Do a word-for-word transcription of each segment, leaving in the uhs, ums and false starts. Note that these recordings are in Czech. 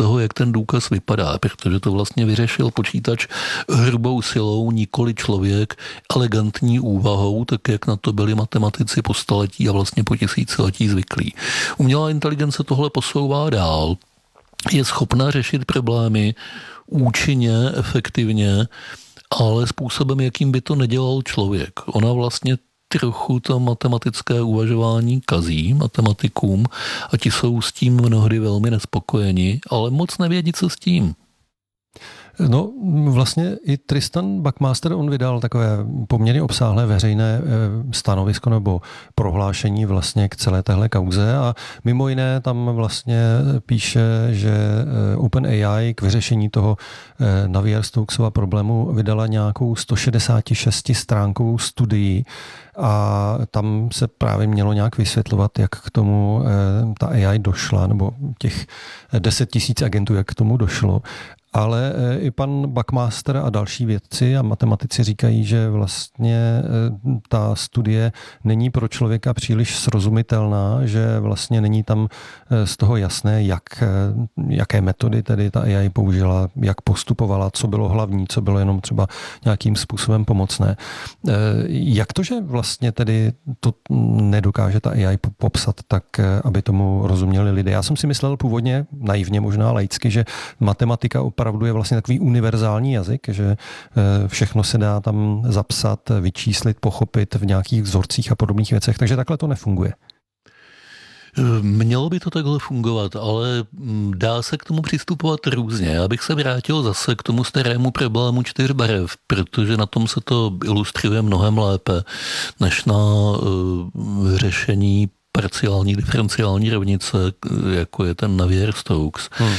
toho, jak ten důkaz vypadá, protože to vlastně vyřešil počítač hrubou silou, nikoli člověk, elegantní úvahou, tak jak na to byli matematici po staletí a vlastně po tisíciletí zvyklí. Umělá inteligence tohle posouvá dál, je schopná řešit problémy účinně, efektivně, ale způsobem, jakým by to nedělal člověk. Ona vlastně trochu to matematické uvažování kazí matematikům a ti jsou s tím mnohdy velmi nespokojeni, ale moc nevědí, co s tím. No vlastně i Tristan Buckmaster, on vydal takové poměrně obsáhlé veřejné stanovisko nebo prohlášení vlastně k celé téhle kauze a mimo jiné tam vlastně píše, že OpenAI k vyřešení toho Navier-Stokesova problému vydala nějakou sto šedesát šest stránkovou studii a tam se právě mělo nějak vysvětlovat, jak k tomu ta A I došla, nebo těch deset tisíc agentů, jak k tomu došlo. Ale i pan Buckmaster a další vědci a matematici říkají, že vlastně ta studie není pro člověka příliš srozumitelná, že vlastně není tam z toho jasné, jak, jaké metody tedy ta A I použila, jak postupovala, co bylo hlavní, co bylo jenom třeba nějakým způsobem pomocné. Jak to, že vlastně tedy to nedokáže ta A I popsat tak, aby tomu rozuměli lidé? Já jsem si myslel původně, naivně možná laicky, že matematika opravdu je vlastně takový univerzální jazyk, že všechno se dá tam zapsat, vyčíslit, pochopit v nějakých vzorcích a podobných věcech, takže takhle to nefunguje. Mělo by to takhle fungovat, ale dá se k tomu přistupovat různě. Já bych se vrátil zase k tomu starému problému čtyř barev, protože na tom se to ilustruje mnohem lépe, než na uh, řešení parciální diferenciální rovnice, jako je ten Navier-Stokes. Hmm.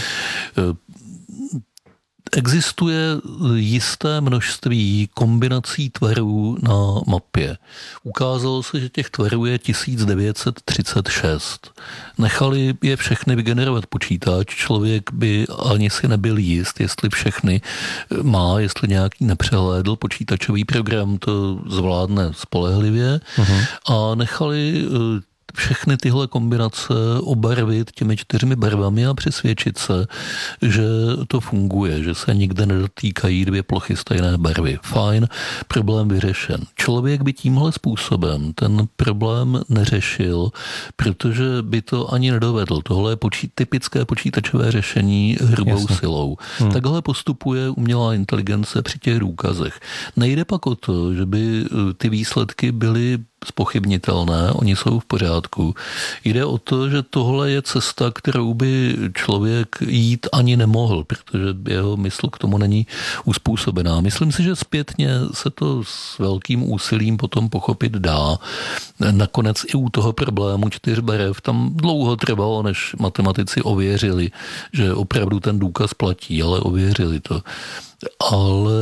Existuje jisté množství kombinací tvarů na mapě. Ukázalo se, že těch tvarů je tisíc devět set třicet šest. Nechali je všechny vygenerovat počítač, člověk by ani si nebyl jist, jestli všechny má, jestli nějaký nepřehlédl, počítačový program to zvládne spolehlivě uh-huh. a nechali všechny tyhle kombinace obarvit těmi čtyřmi barvami a přesvědčit se, že to funguje, že se nikde nedotýkají dvě plochy stejné barvy. Fajn, problém vyřešen. Člověk by tímhle způsobem ten problém neřešil, protože by to ani nedovedl. Tohle je počí- typické počítačové řešení hrubou Jasně. silou. Hmm. Takhle postupuje umělá inteligence při těch důkazech. Nejde pak o to, že by ty výsledky byly zpochybnitelné, oni jsou v pořádku. Jde o to, že tohle je cesta, kterou by člověk jít ani nemohl, protože jeho mysl k tomu není uspůsobená. Myslím si, že zpětně se to s velkým úsilím potom pochopit dá. Nakonec i u toho problému čtyř barev tam dlouho trvalo, než matematici ověřili, že opravdu ten důkaz platí, ale ověřili to. Ale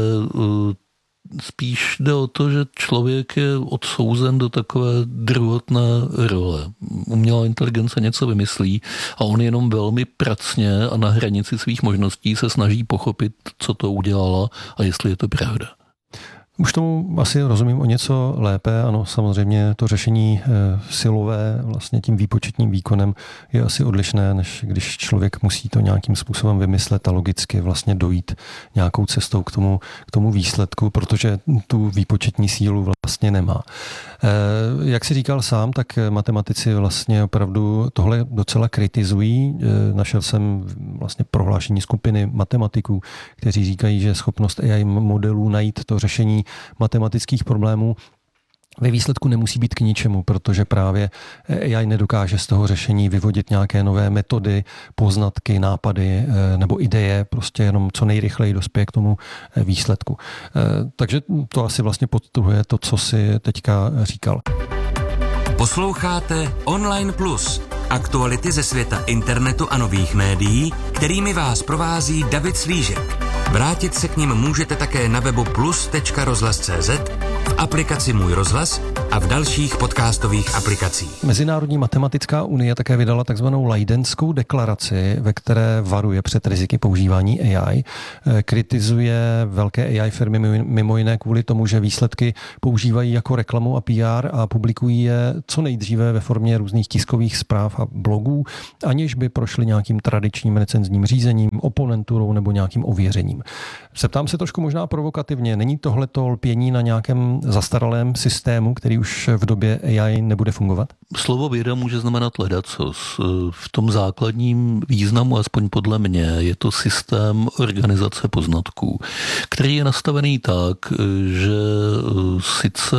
spíš jde o to, že člověk je odsouzen do takové druhotné role. Umělá inteligence něco vymyslí a on jenom velmi pracně a na hranici svých možností se snaží pochopit, co to udělala a jestli je to pravda. Už tomu asi rozumím o něco lépe. Ano, samozřejmě to řešení silové vlastně tím výpočetním výkonem je asi odlišné, než když člověk musí to nějakým způsobem vymyslet a logicky vlastně dojít nějakou cestou k tomu, k tomu výsledku, protože tu výpočetní sílu vlastně nemá. Jak si říkal sám, tak matematici vlastně opravdu tohle docela kritizují. Našel jsem vlastně prohlášení skupiny matematiků, kteří říkají, že schopnost A I modelů najít to řešení matematických problémů ve výsledku nemusí být k ničemu, protože právě A I nedokáže z toho řešení vyvodit nějaké nové metody, poznatky, nápady nebo ideje, prostě jenom co nejrychleji dospěje k tomu výsledku. Takže to asi vlastně podtrhuje to, co si teďka říkal. Posloucháte Online Plus, aktuality ze světa internetu a nových médií, kterými vás provází David Slížek. Vrátit se k nim můžete také na webu plus tečka rozhlas tečka cé zet, v aplikaci Můj rozhlas a v dalších podcastových aplikacích. Mezinárodní matematická unie také vydala takzvanou Leidenskou deklaraci, ve které varuje před riziky používání A I. Kritizuje velké A I firmy mimo jiné kvůli tomu, že výsledky používají jako reklamu a P R a publikují je co nejdříve ve formě různých tiskových zpráv a blogů, aniž by prošli nějakým tradičním recenzním řízením, oponenturou nebo nějakým ověřením. Zeptám se trošku možná provokativně, není tohleto lpění na nějakém zastaralém systému, který už v době A I nebude fungovat? Slovo věda může znamenat ledacos. V tom základním významu, aspoň podle mě, je to systém organizace poznatků, který je nastavený tak, že sice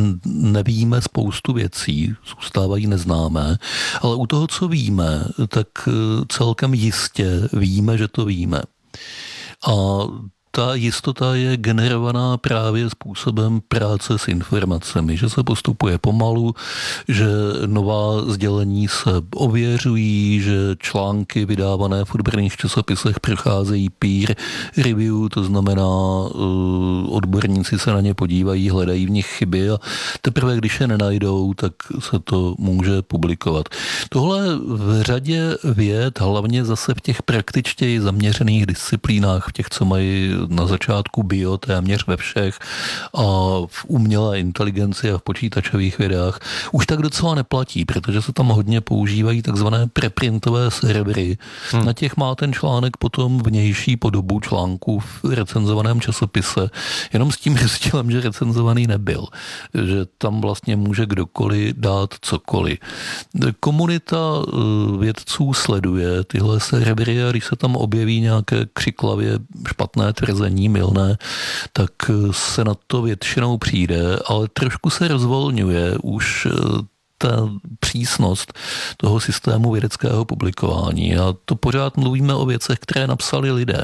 nevíme spoustu věcí, zůstávají neznámé, ale u toho, co víme, tak celkem jistě víme, že to víme. A ta jistota je generovaná právě způsobem práce s informacemi, že se postupuje pomalu, že nová sdělení se ověřují, že články vydávané v odborných časopisech procházejí peer review, to znamená odborníci se na ně podívají, hledají v nich chyby a teprve, když je nenajdou, tak se to může publikovat. Tohle v řadě věd, hlavně zase v těch praktičtěji zaměřených disciplínách, v těch, co mají na začátku bio téměř ve všech a v umělé inteligenci a v počítačových vědách, už tak docela neplatí, protože se tam hodně používají takzvané preprintové servery. Hmm. Na těch má ten článek potom vnější podobu článku v recenzovaném časopise, jenom s tím rozdílem, že recenzovaný nebyl. Že tam vlastně může kdokoliv dát cokoliv. Komunita vědců sleduje tyhle servery a když se tam objeví nějaké křiklavě špatné tvrzení, mylné, tak se na to většinou přijde, ale trošku se rozvolňuje už ta přísnost toho systému vědeckého publikování. A to pořád mluvíme o věcech, které napsali lidé.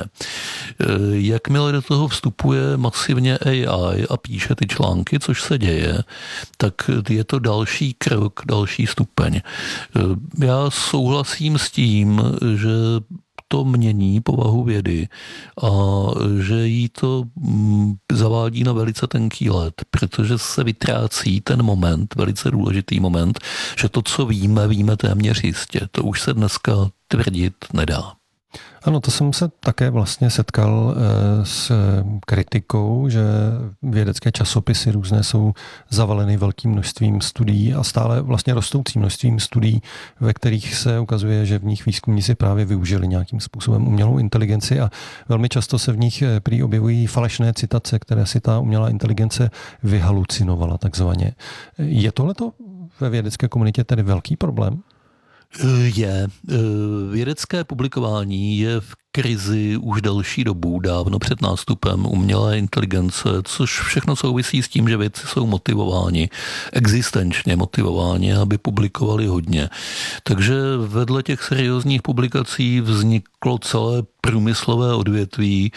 Jakmile do toho vstupuje masivně A I a píše ty články, což se děje, tak je to další krok, další stupeň. Já souhlasím s tím, že to mění povahu vědy a že jí to zavádí na velice tenký led, protože se vytrácí ten moment, velice důležitý moment, že to, co víme, víme téměř jistě. To už se dneska tvrdit nedá. Ano, to jsem se také vlastně setkal s kritikou, že vědecké časopisy různé jsou zavaleny velkým množstvím studií a stále vlastně rostoucím množstvím studií, ve kterých se ukazuje, že v nich výzkumníci právě využili nějakým způsobem umělou inteligenci a velmi často se v nich prý objevují falešné citace, které si ta umělá inteligence vyhalucinovala takzvaně. Je tohleto ve vědecké komunitě tedy velký problém? Je. Vědecké publikování je v krizi už delší dobu, dávno před nástupem umělé inteligence, což všechno souvisí s tím, že vědci jsou motivováni, existenčně motivováni, aby publikovali hodně. Takže vedle těch seriózních publikací vzniklo celé průmyslové odvětví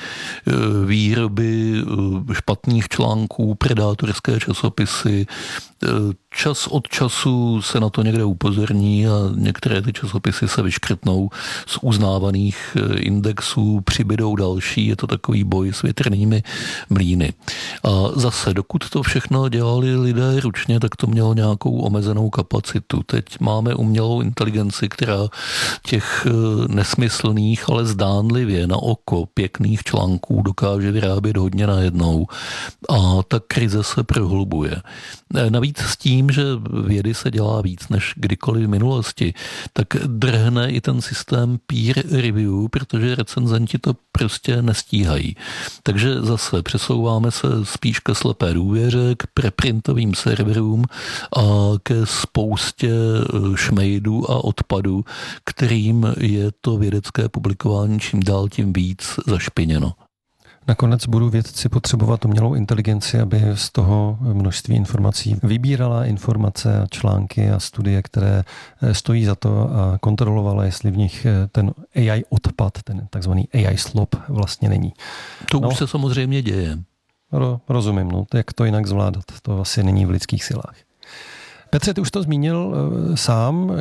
výroby špatných článků, predátorské časopisy. Čas od času se na to někde upozorní a některé ty časopisy se vyškrtnou z uznávaných indexů, přibydou další, je to takový boj s větrnými mlýny. A zase, dokud to všechno dělali lidé ručně, tak to mělo nějakou omezenou kapacitu. Teď máme umělou inteligenci, která těch nesmyslných, ale zdánlivě na oko pěkných článků dokáže vyrábět hodně najednou a ta krize se prohlubuje. Navíc s tím, že vědy se dělá víc než kdykoliv v minulosti, tak drhne i ten systém peer review, protože recenzenti to prostě nestíhají. Takže zase přesouváme se spíš ke slepé důvěře, k preprintovým serverům a ke spoustě šmejdů a odpadů, kterým je to vědecké publikování čím dál tím víc zašpiněno. Nakonec budou vědci potřebovat umělou inteligenci, aby z toho množství informací vybírala informace a články a studie, které stojí za to a kontrolovala, jestli v nich ten A I odpad, ten takzvaný A I slop vlastně není. To no, už se samozřejmě děje. Ro, rozumím, no, jak to jinak zvládat, to asi není v lidských silách. Petře, ty už to zmínil sám.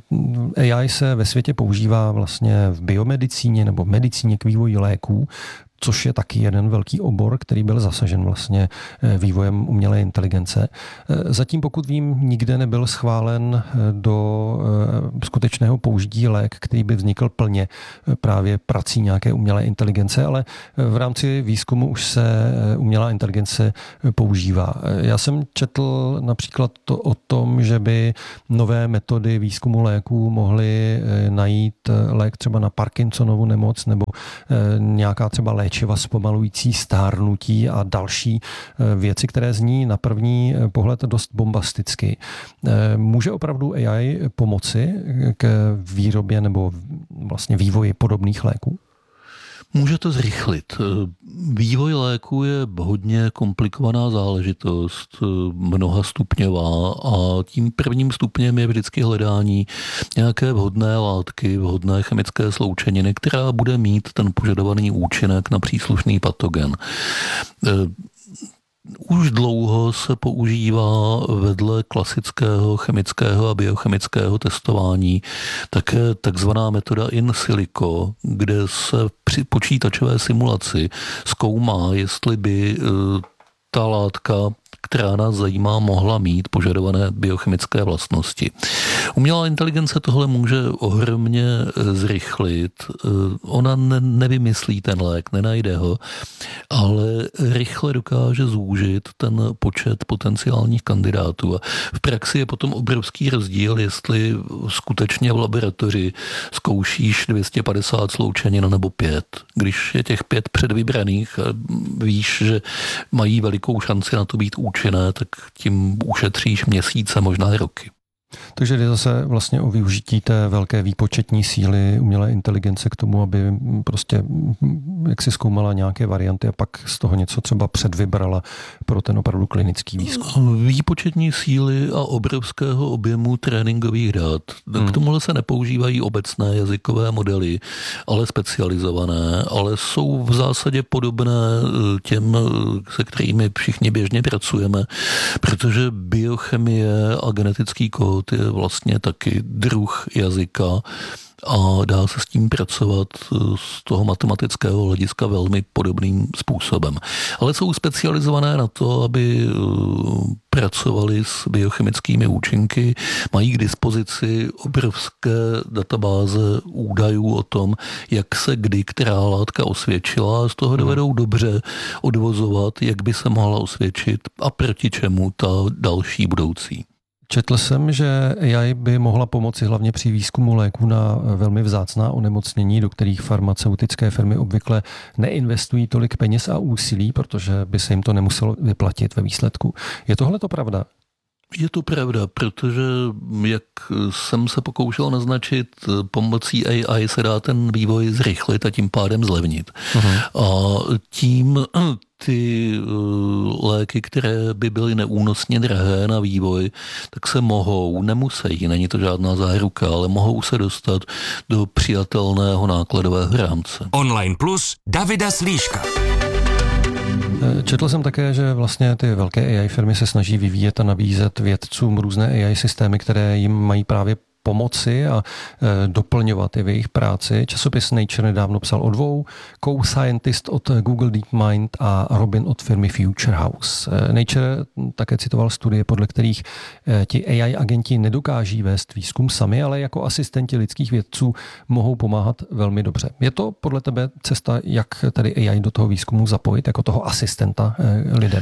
A I se ve světě používá vlastně v biomedicíně nebo v medicíně k vývoji léků. což je taky jeden velký obor, který byl zasažen vlastně vývojem umělé inteligence. Zatím, pokud vím, nikde nebyl schválen do skutečného použití lék, který by vznikl plně právě prací nějaké umělé inteligence, ale v rámci výzkumu už se umělá inteligence používá. Já jsem četl například to o tom, že by nové metody výzkumu léků mohly najít lék třeba na Parkinsonovu nemoc nebo nějaká třeba léčiva zpomalující stárnutí a další věci, které zní na první pohled dost bombasticky. Může opravdu A I pomoci k výrobě nebo vlastně vývoji podobných léků? Může to zrychlit. Vývoj léku je hodně komplikovaná záležitost, mnoha stupňová a tím prvním stupněm je vždycky hledání nějaké vhodné látky, vhodné chemické sloučeniny, která bude mít ten požadovaný účinek na příslušný patogen. Už dlouho se používá vedle klasického chemického a biochemického testování také takzvaná metoda in silico, kde se při počítačové simulaci zkoumá, jestli by ta látka, která nás zajímá, mohla mít požadované biochemické vlastnosti. Umělá inteligence tohle může ohromně zrychlit. Ona ne, nevymyslí ten lék, nenajde ho, ale rychle dokáže zúžit ten počet potenciálních kandidátů. A v praxi je potom obrovský rozdíl, jestli skutečně v laboratoři zkoušíš dvě stě padesát sloučenin nebo pět. Když je těch pět předvybraných, víš, že mají velikou šanci na to být účinné, tak tím ušetříš měsíce, možná roky. Takže jde zase vlastně o využití té velké výpočetní síly umělé inteligence k tomu, aby prostě jak si zkoumala nějaké varianty a pak z toho něco třeba předvybrala pro ten opravdu klinický výzkum. Výpočetní síly a obrovského objemu tréninkových dat. Hmm. K tomuhle se nepoužívají obecné jazykové modely, ale specializované, ale jsou v zásadě podobné těm, se kterými všichni běžně pracujeme, protože biochemie a genetický kód je vlastně taky druh jazyka a dá se s tím pracovat z toho matematického hlediska velmi podobným způsobem. Ale jsou specializované na to, aby pracovali s biochemickými účinky, mají k dispozici obrovské databáze údajů o tom, jak se kdy která látka osvědčila a z toho dovedou dobře odvozovat, jak by se mohla osvědčit a proti čemu ta další budoucí. Četl jsem, že A I by mohla pomoci hlavně při výzkumu léků na velmi vzácná onemocnění, do kterých farmaceutické firmy obvykle neinvestují tolik peněz a úsilí, protože by se jim to nemuselo vyplatit ve výsledku. Je tohle to pravda? Je to pravda, protože jak jsem se pokoušel naznačit, pomocí A I se dá ten vývoj zrychlit a tím pádem zlevnit. Uh-huh. A tím ty léky, které by byly neúnosně drahé na vývoj, tak se mohou, nemusí, není to žádná záruka, ale mohou se dostat do přijatelného nákladového rámce. Online Plus Davida Slíška. Četl jsem také, že vlastně ty velké A I firmy se snaží vyvíjet a nabízet vědcům různé A I systémy, které jim mají právě pomoci a e, doplňovat i v jejich práci. Časopis Nature nedávno psal o dvou, co-scientist od Google DeepMind a Robin od firmy Future House. E, Nature také citoval studie, podle kterých e, ti A I agenti nedokáží vést výzkum sami, ale jako asistenti lidských vědců mohou pomáhat velmi dobře. Je to podle tebe cesta, jak tady A I do toho výzkumu zapojit, jako toho asistenta e, lidem?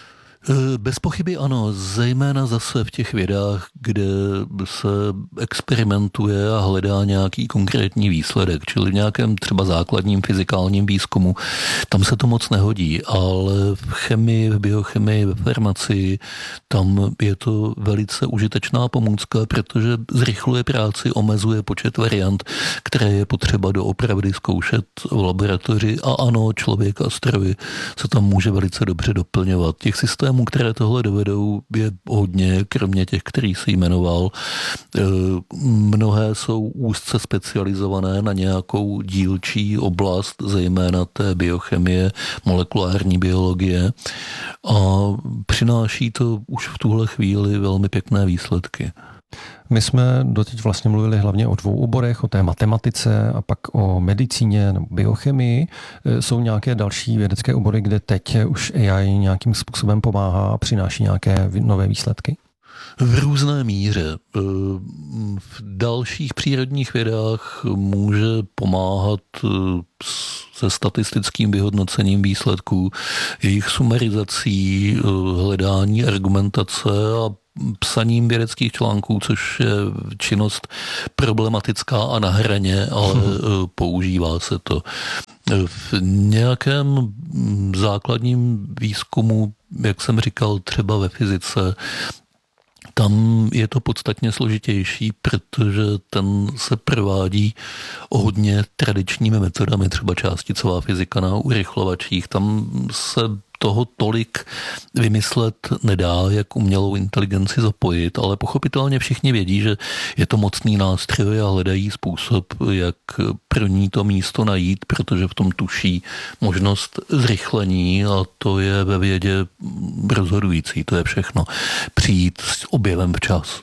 Bez pochyby ano, zejména zase v těch vědách, kde se experimentuje a hledá nějaký konkrétní výsledek, čili v nějakém třeba základním fyzikálním výzkumu, tam se to moc nehodí, ale v chemii, v biochemii, ve farmacii, tam je to velice užitečná pomůcka, protože zrychluje práci, omezuje počet variant, které je potřeba doopravdy zkoušet v laboratoři a ano, člověk a stroj se tam může velice dobře doplňovat. Těch systémů, které tohle dovedou, je hodně, kromě těch, který si jmenoval. Mnohé jsou úzce specializované na nějakou dílčí oblast, zejména té biochemie, molekulární biologie a přináší to už v tuhle chvíli velmi pěkné výsledky. My jsme doteď vlastně mluvili hlavně o dvou oborech, o té matematice a pak o medicíně nebo biochemii. Jsou nějaké další vědecké obory, kde teď už A I nějakým způsobem pomáhá a přináší nějaké nové výsledky? V různé míře. V dalších přírodních vědách může pomáhat se statistickým vyhodnocením výsledků, jejich sumarizací, hledání argumentace a psaním vědeckých článků, což je činnost problematická a na hraně, ale hmm. používá se to. V nějakém základním výzkumu, jak jsem říkal, třeba ve fyzice, tam je to podstatně složitější, protože ten se provádí hodně tradičními metodami, třeba částicová fyzika na urychlovačích. Tam se toho tolik vymyslet nedá, jak umělou inteligenci zapojit, ale pochopitelně všichni vědí, že je to mocný nástroj a hledají způsob, jak pro ní to místo najít, protože v tom tuší možnost zrychlení a to je ve vědě rozhodující, to je všechno. Přijít s objevem včas.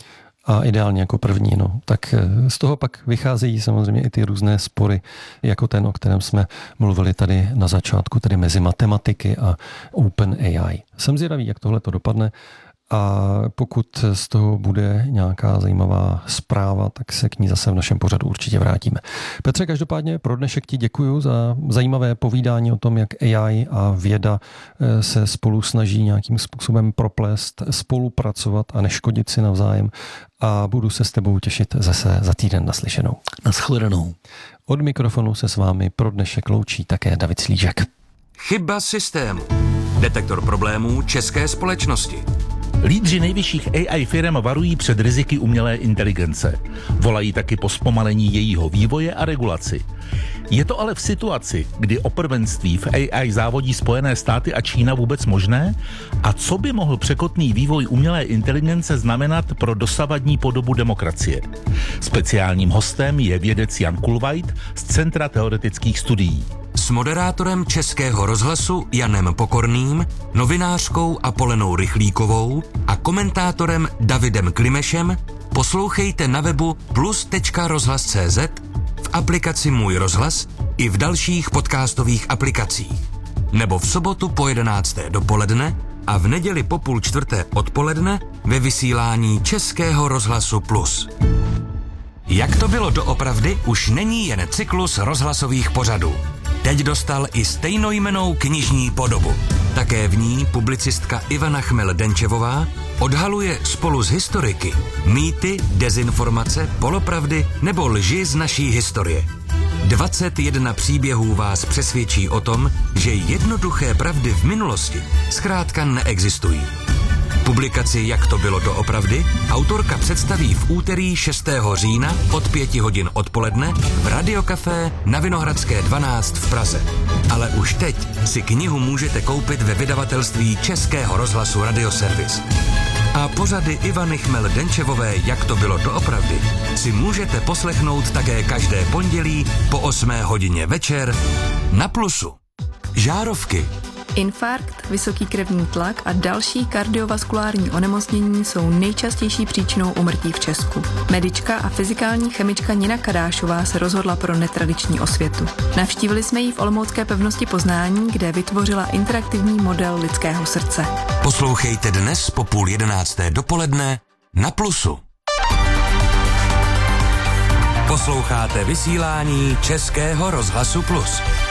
A ideálně jako první. No. Tak z toho pak vycházejí samozřejmě i ty různé spory, jako ten, o kterém jsme mluvili tady na začátku, tedy mezi matematiky a OpenAI. Jsem zvědavý, jak tohle to dopadne. A pokud z toho bude nějaká zajímavá zpráva, tak se k ní zase v našem pořadu určitě vrátíme. Petře, každopádně pro dnešek ti děkuju za zajímavé povídání o tom, jak A I a věda se spolu snaží nějakým způsobem proplést, spolupracovat a neškodit si navzájem. A budu se s tebou těšit zase za týden naslyšenou. Naschledanou. Od mikrofonu se s vámi pro dnešek loučí také David Slížek. Chyba systému. Detektor problémů české společnosti. Lídři nejvyšších A I firem varují před riziky umělé inteligence. Volají taky po zpomalení jejího vývoje a regulaci. Je to ale v situaci, kdy o prvenství v A I závodí Spojené státy a Čína vůbec možné? A co by mohl překotný vývoj umělé inteligence znamenat pro dosavadní podobu demokracie? Speciálním hostem je vědec Jan Kulveit z Centra teoretických studií. S moderátorem Českého rozhlasu Janem Pokorným, novinářkou Apolenou Rychlíkovou a komentátorem Davidem Klimešem poslouchejte na webu plus tečka rozhlas tečka cé zet, v aplikaci Můj rozhlas i v dalších podcastových aplikacích. Nebo v sobotu po jedenácté dopoledne a v neděli po půl čtvrté odpoledne ve vysílání Českého rozhlasu Plus. Jak to bylo doopravdy, už není jen cyklus rozhlasových pořadů. Teď dostal i stejnojmennou knižní podobu. Také v ní publicistka Ivana Chmel-Denčevová odhaluje spolu s historiky mýty, dezinformace, polopravdy nebo lži z naší historie. dvacet jedna příběhů vás přesvědčí o tom, že jednoduché pravdy v minulosti zkrátka neexistují. Publikaci Jak to bylo doopravdy autorka představí v úterý šestého října od pěti hodin odpoledne v Radiokafé na Vinohradské dvanáct v Praze. Ale už teď si knihu můžete koupit ve vydavatelství Českého rozhlasu Radioservis. A pořady Ivany Chmel-Denčevové Jak to bylo doopravdy si můžete poslechnout také každé pondělí po osmé hodině večer na Plusu. Žárovky. Infarkt, vysoký krevní tlak a další kardiovaskulární onemocnění jsou nejčastější příčinou úmrtí v Česku. Medička a fyzikální chemička Nina Kadášová se rozhodla pro netradiční osvětu. Navštívili jsme ji v olomoucké pevnosti Poznání, kde vytvořila interaktivní model lidského srdce. Poslouchejte dnes po půl jedenácté dopoledne na Plusu. Posloucháte vysílání Českého rozhlasu Plus.